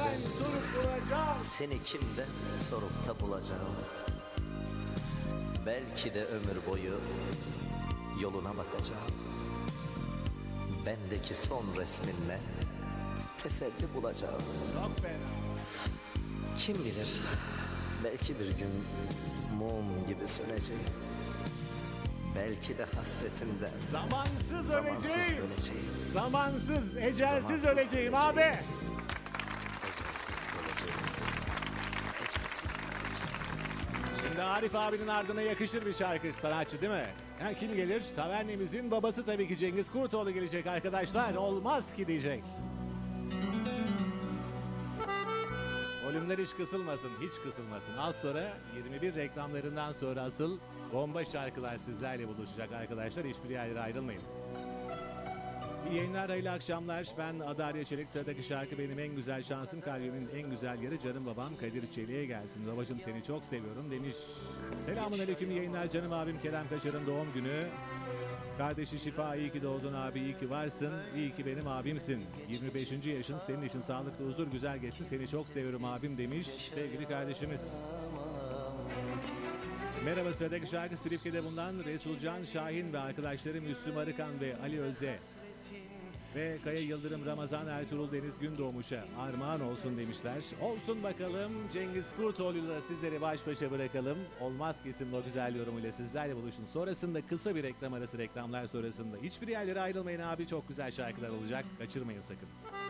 kimden sorup bulacağım? Seni kimden sorup da bulacağım? Belki de ömür boyu yoluna bakacağım. Bendeki son resminle teselli bulacağım. Çok fena. Kim bilir, belki bir gün mum gibi söneceğim. Belki de hasretinden Zamansız zamansız öleceğim. öleceğim. Zamansız, ecelsiz Zamansız öleceğim öleceğim. abi. Ecelsiz öleceğim. Ecelsiz öleceğim. Şimdi Arif abinin ardına yakışır bir şarkı sanatçı değil mi? Ha, kim gelir? Tavernemizin babası tabii ki Cengiz Kurtoğlu gelecek arkadaşlar. Olmaz ki diyecek. Volümler hiç kısılmasın, hiç kısılmasın. Az sonra 21 reklamlarından sonra asıl bomba şarkılar sizlerle buluşacak arkadaşlar. Hiçbir yerlere ayrılmayın. İyi yayınlar, hayırlı akşamlar. Ben Adarya Çelik. Sıradaki şarkı benim en güzel şansım. Kalbimin en güzel yeri canım babam Kadir Çelik'e gelsin. Babacım seni çok seviyorum demiş. Selamun aleyküm, iyi yayınlar canım abim Kerem Kaçar'ın doğum günü. Kardeşi Şifa, iyi ki doğdun abi, iyi ki varsın, iyi ki benim abimsin. 25. yaşın senin için sağlıklı, huzur, güzel geçsin. Seni çok seviyorum abim demiş sevgili kardeşimiz. Merhaba, sıradaki şarkı Silifke'de bulunan Resulcan Şahin ve arkadaşları Müslüm Arıkan ve Ali Öze. Ve Kaya Yıldırım, Ramazan Ertuğrul, Deniz Gündoğmuş'a armağan olsun demişler. Olsun bakalım, Cengiz Kurtoğlu'yla sizleri baş başa bırakalım. Olmaz kesin o güzel yorumuyla sizlerle buluşun. Sonrasında kısa bir reklam arası, reklamlar sonrasında. Hiçbir yerlere ayrılmayın abi, çok güzel şarkılar olacak. Kaçırmayın sakın.